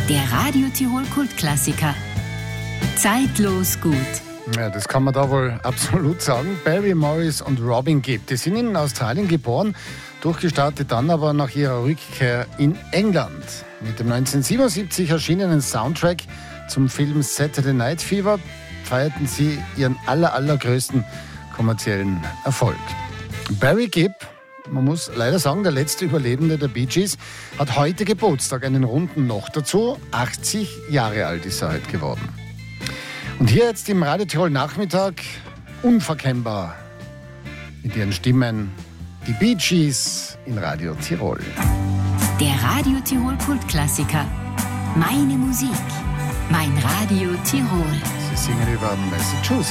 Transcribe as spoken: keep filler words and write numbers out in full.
Der Radio Tirol Kultklassiker. Zeitlos gut. Ja, das kann man da wohl absolut sagen. Barry Morris und Robin Gibb, die sind in Australien geboren, durchgestartet dann aber nach ihrer Rückkehr in England. Mit dem neunzehnhundertsiebenundsiebzig erschienenen Soundtrack zum Film Saturday Night Fever feierten sie ihren aller, allergrößten kommerziellen Erfolg. Barry Gibb, man muss leider sagen, der letzte Überlebende der Bee Gees, hat heute Geburtstag, einen runden noch dazu. achtzig Jahre alt ist er heute geworden. Und hier jetzt im Radio Tirol Nachmittag, unverkennbar mit ihren Stimmen, die Bee Gees in Radio Tirol. Der Radio Tirol Kultklassiker. Meine Musik, mein Radio Tirol. Sie singen über Massachusetts.